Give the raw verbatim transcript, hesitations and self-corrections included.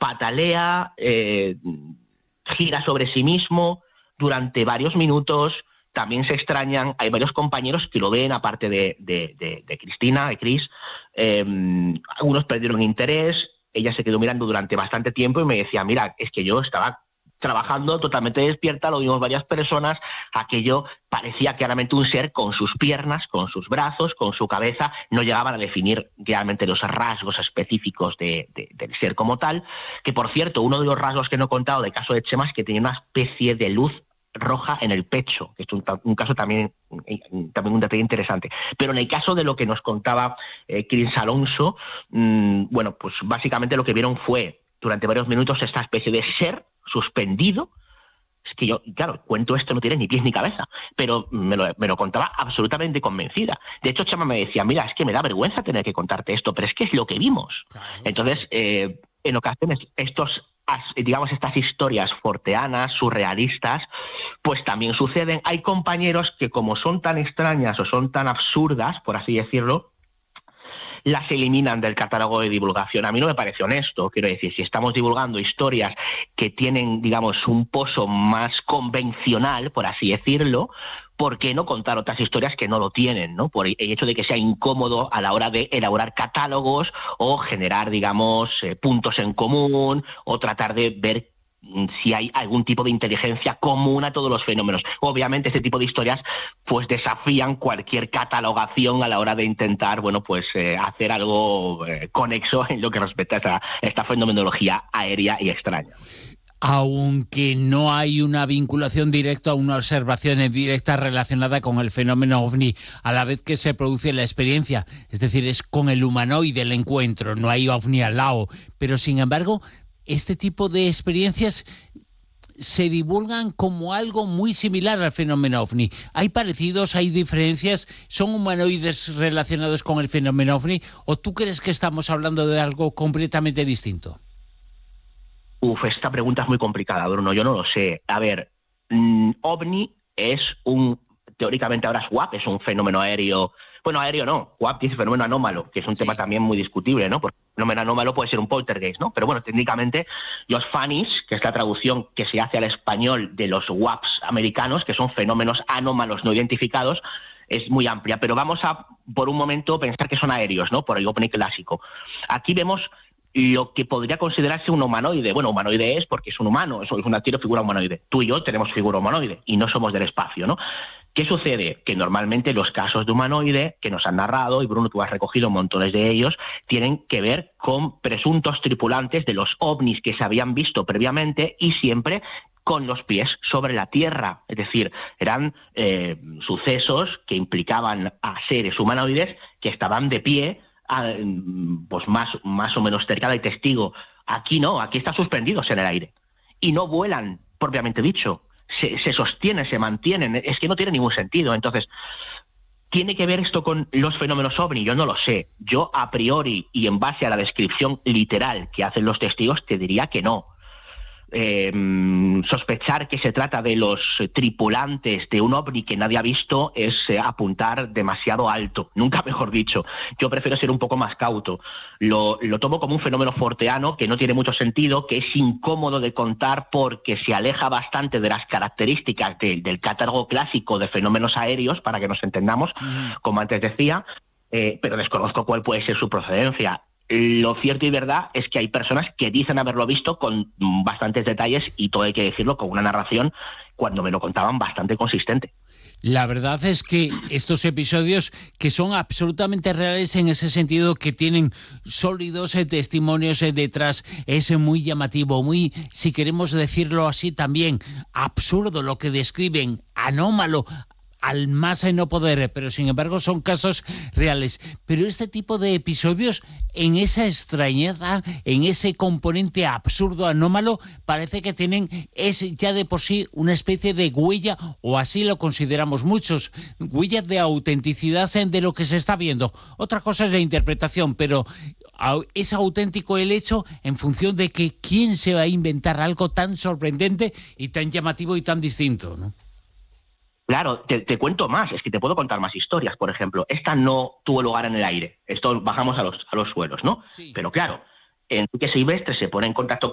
patalea, eh, gira sobre sí mismo durante varios minutos. También se extrañan, hay varios compañeros que lo ven, aparte de, de, de, de Cristina, de Chris. Eh, algunos perdieron interés, ella se quedó mirando durante bastante tiempo y me decía, mira, es que yo estaba trabajando totalmente despierta, lo vimos varias personas, aquello parecía claramente un ser con sus piernas, con sus brazos, con su cabeza, no llegaban a definir realmente los rasgos específicos de, de, del ser como tal, que por cierto, uno de los rasgos que no he contado del caso de Chema es que tenía una especie de luz roja en el pecho, que es un, un caso también, también un detalle interesante. Pero en el caso de lo que nos contaba eh, Chris Alonso, mmm, bueno, pues básicamente lo que vieron fue durante varios minutos esta especie de ser suspendido. Es que yo, claro, cuento esto no tiene ni pies ni cabeza, pero me lo, me lo contaba absolutamente convencida. De hecho, Chema me decía, mira, es que me da vergüenza tener que contarte esto, pero es que es lo que vimos. Claro. Entonces, eh, en ocasiones, estos digamos, estas historias forteanas, surrealistas, pues también suceden. Hay compañeros que, como son tan extrañas o son tan absurdas, por así decirlo, las eliminan del catálogo de divulgación. A mí no me parece honesto, quiero decir, si estamos divulgando historias que tienen, digamos, un pozo más convencional, por así decirlo, ¿por qué no contar otras historias que no lo tienen, ¿no? Por el hecho de que sea incómodo a la hora de elaborar catálogos o generar, digamos, eh, puntos en común o tratar de ver si hay algún tipo de inteligencia común a todos los fenómenos. Obviamente este tipo de historias pues desafían cualquier catalogación a la hora de intentar, bueno, pues eh, hacer algo eh, conexo en lo que respecta a esta, esta fenomenología aérea y extraña. Aunque no hay una vinculación directa, una observación directa relacionada con el fenómeno ovni, a la vez que se produce la experiencia, es decir, es con el humanoide el encuentro, no hay ovni al lado, pero sin embargo, este tipo de experiencias se divulgan como algo muy similar al fenómeno ovni. ¿Hay parecidos, hay diferencias? ¿Son humanoides relacionados con el fenómeno ovni? ¿O tú crees que estamos hablando de algo completamente distinto? Uf, esta pregunta es muy complicada, Bruno, yo no lo sé. A ver, mmm, ovni es un, teóricamente ahora es W A P, es un fenómeno aéreo. Bueno, aéreo no, W A P dice fenómeno anómalo, que es un sí. tema también muy discutible, ¿no? Porque fenómeno anómalo puede ser un poltergeist, ¿no? Pero bueno, técnicamente los F A N I S, que es la traducción que se hace al español de los W A Ps americanos, que son fenómenos anómalos no identificados, es muy amplia. Pero vamos a, por un momento, pensar que son aéreos, ¿no? Por el ovni clásico. Aquí vemos lo que podría considerarse un humanoide. Bueno, humanoide es porque es un humano, es una figura humanoide. Tú y yo tenemos figura humanoide y no somos del espacio, ¿no? ¿Qué sucede? Que normalmente los casos de humanoide que nos han narrado, y Bruno, tú has recogido montones de ellos, tienen que ver con presuntos tripulantes de los ovnis que se habían visto previamente y siempre con los pies sobre la tierra. Es decir, eran eh, sucesos que implicaban a seres humanoides que estaban de pie, a, pues más, más o menos cerca del testigo. Aquí no, aquí están suspendidos en el aire y no vuelan, propiamente dicho. Se, se sostienen, se mantienen, es que no tiene ningún sentido. Entonces, ¿tiene que ver esto con los fenómenos ovni? Yo no lo sé. Yo, a priori, y en base a la descripción literal que hacen los testigos, te diría que no. Eh, sospechar que se trata de los tripulantes de un ovni que nadie ha visto es eh, apuntar demasiado alto, nunca mejor dicho. Yo prefiero ser un poco más cauto. Lo, lo tomo como un fenómeno forteano que no tiene mucho sentido, que es incómodo de contar porque se aleja bastante de las características de, del catálogo clásico de fenómenos aéreos, para que nos entendamos, mm. como antes decía, eh, pero desconozco cuál puede ser su procedencia. Lo cierto y verdad es que hay personas que dicen haberlo visto con bastantes detalles y todo hay que decirlo con una narración, cuando me lo contaban, bastante consistente. La verdad es que estos episodios que son absolutamente reales en ese sentido, que tienen sólidos eh, testimonios eh, detrás, es eh, muy llamativo, muy, si queremos decirlo así también, absurdo lo que describen, anómalo, al más en no poder, pero sin embargo son casos reales. Pero este tipo de episodios, en esa extrañeza, en ese componente absurdo, anómalo, parece que tienen, es ya de por sí una especie de huella, o así lo consideramos muchos, huellas de autenticidad de lo que se está viendo. Otra cosa es la interpretación, pero es auténtico el hecho en función de que quién se va a inventar algo tan sorprendente y tan llamativo y tan distinto, ¿no? Claro, te, te cuento más, es que te puedo contar más historias. Por ejemplo, esta no tuvo lugar en el aire, esto bajamos a los, a los suelos, ¿no? Sí. Pero claro, Enrique Silvestre se pone en contacto